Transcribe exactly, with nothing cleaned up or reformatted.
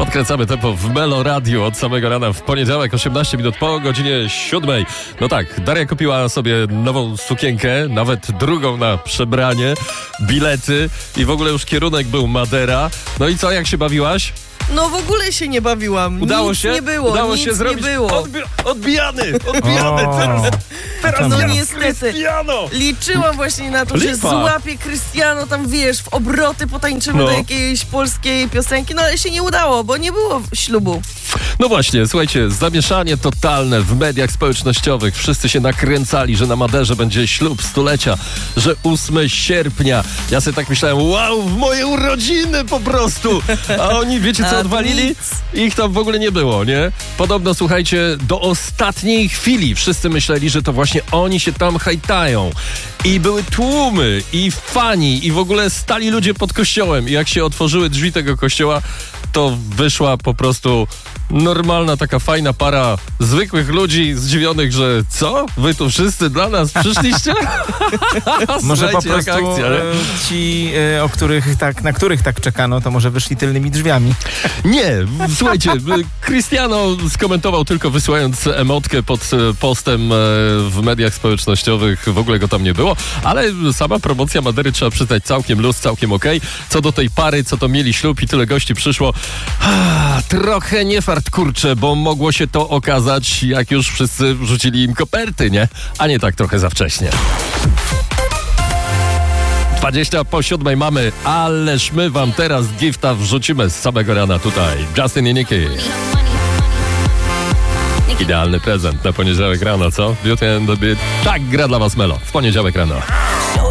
Podkręcamy tempo w Melo Radio od samego rana w poniedziałek, osiemnaście minut po godzinie siódmej. No tak, Daria kupiła sobie nową sukienkę, nawet drugą na przebranie, bilety i w ogóle już kierunek był Madera. No i co, jak się bawiłaś? No w ogóle się nie bawiłam. Udało nic się? nie było. Udało nic się zrobić. nie było. Odbi- odbijany! Odbijany! O. Teraz, teraz No ja niestety. Cristiano! Liczyłam właśnie na to, że Lipa. złapie Cristiano, tam wiesz, w obroty potańczymy No. do jakiejś polskiej piosenki, no ale się nie udało, bo nie było ślubu. No właśnie, słuchajcie, zamieszanie totalne w mediach społecznościowych. Wszyscy się nakręcali, że na Maderze będzie ślub stulecia, że ósmego sierpnia. Ja sobie tak myślałem, wow, w moje urodziny po prostu. A oni, wiecie co A odwalili? nic. Ich tam w ogóle nie było, nie? Podobno, słuchajcie, do ostatniej chwili wszyscy myśleli, że to właśnie oni się tam hajtają. I były tłumy, i fani, i w ogóle stali ludzie pod kościołem. I jak się otworzyły drzwi tego kościoła, to wyszła po prostu normalna, taka fajna para zwykłych ludzi zdziwionych, że co? Wy tu wszyscy dla nas przyszliście? Może po Słuchajcie, prostu jaka akcja, nie? e, ci, e, o których tak, na których tak czekano, to może wyszli tylnymi drzwiami. Nie, słuchajcie, Cristiano skomentował tylko wysyłając emotkę pod e, postem e, w mediach społecznościowych, w ogóle go tam nie było, ale sama promocja Madery, trzeba przyznać, całkiem luz, całkiem okej. Co do tej pary, co to mieli ślub i tyle gości przyszło, ah, trochę nie fart, kurczę, bo mogło się to okazać, jak już wszyscy wrzucili im koperty, nie? A nie tak trochę za wcześnie. dwadzieścia po siódmej mamy, ależ my wam teraz gifta wrzucimy z samego rana tutaj. Justin i Nicki. Idealny prezent na poniedziałek rano, co? Beauty and the Beat. Tak gra dla was Melo w poniedziałek rano.